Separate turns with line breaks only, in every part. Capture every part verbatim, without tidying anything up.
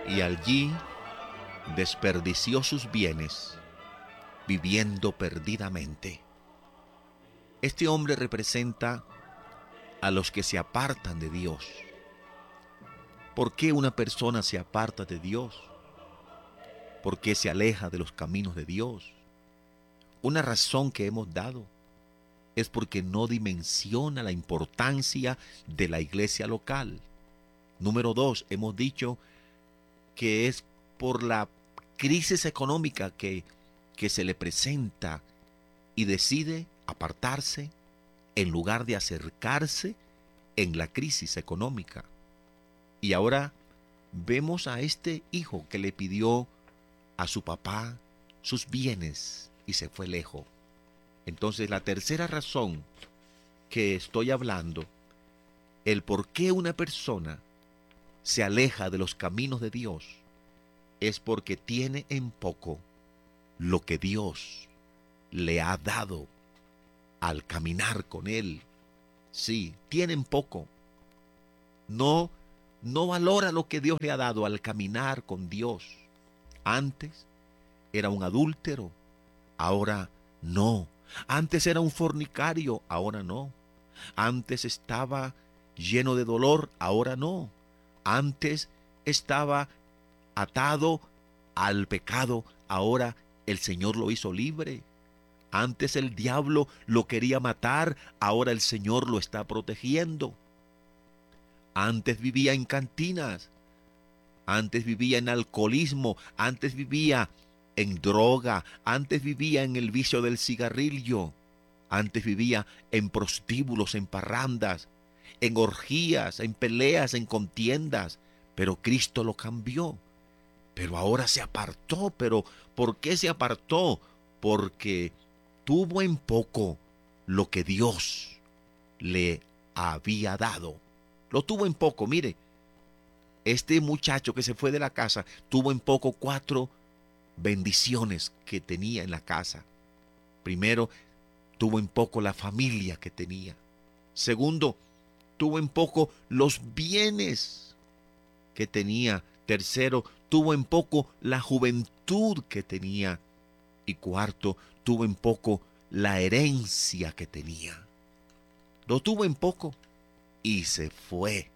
y allí desperdició sus bienes viviendo perdidamente. Este hombre representa a los que se apartan de Dios. ¿Por qué una persona se aparta de Dios? ¿Por qué se aleja de los caminos de Dios? Una razón que hemos dado es porque no dimensiona la importancia de la iglesia local. Número dos, hemos dicho que es por la crisis económica que, que se le presenta y decide apartarse en lugar de acercarse en la crisis económica. Y ahora vemos a este hijo que le pidió a su papá sus bienes y se fue lejos. Entonces, la tercera razón que estoy hablando, el por qué una persona se aleja de los caminos de Dios, es porque tiene en poco lo que Dios le ha dado al caminar con Él. Sí, tienen poco. No, no valora lo que Dios le ha dado al caminar con Dios. Antes era un adúltero, ahora no. Antes era un fornicario, ahora no. Antes estaba lleno de dolor, ahora no. Antes estaba atado al pecado, ahora el Señor lo hizo libre. Antes el diablo lo quería matar, ahora el Señor lo está protegiendo. Antes vivía en cantinas, antes vivía en alcoholismo, antes vivía en droga, antes vivía en el vicio del cigarrillo, antes vivía en prostíbulos, en parrandas, en orgías, en peleas, en contiendas, pero Cristo lo cambió. Pero ahora se apartó. ¿Pero por qué se apartó? Porque tuvo en poco lo que Dios le había dado. Lo tuvo en poco. Mire, este muchacho que se fue de la casa tuvo en poco cuatro bendiciones que tenía en la casa. Primero, tuvo en poco la familia que tenía. Segundo, tuvo en poco los bienes que tenía. Tercero, tuvo en poco la juventud que tenía. Y cuarto, tuvo en poco la herencia que tenía. Lo tuvo en poco y se fue.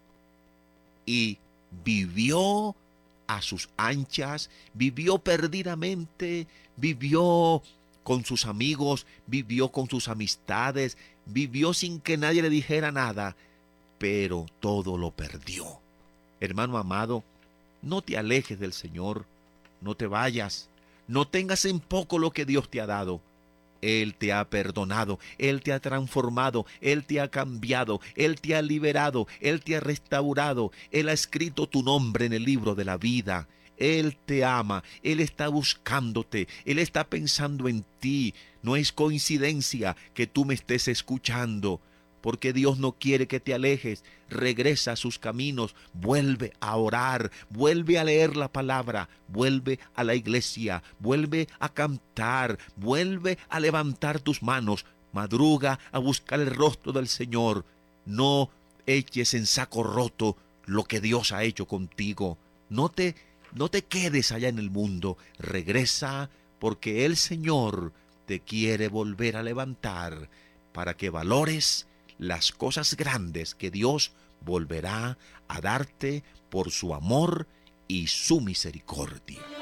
Y vivió a sus anchas, vivió perdidamente, vivió con sus amigos, vivió con sus amistades, vivió sin que nadie le dijera nada, pero todo lo perdió. Hermano amado, no te alejes del Señor, no te vayas, no tengas en poco lo que Dios te ha dado. Él te ha perdonado, Él te ha transformado, Él te ha cambiado, Él te ha liberado, Él te ha restaurado, Él ha escrito tu nombre en el libro de la vida. Él te ama, Él está buscándote, Él está pensando en ti. No es coincidencia que tú me estés escuchando, porque Dios no quiere que te alejes. Regresa a sus caminos, vuelve a orar, vuelve a leer la palabra, vuelve a la iglesia, vuelve a cantar, vuelve a levantar tus manos, madruga a buscar el rostro del Señor. No eches en saco roto lo que Dios ha hecho contigo. No te, no te quedes allá en el mundo, regresa, porque el Señor te quiere volver a levantar para que valores las cosas grandes que Dios volverá a darte por su amor y su misericordia.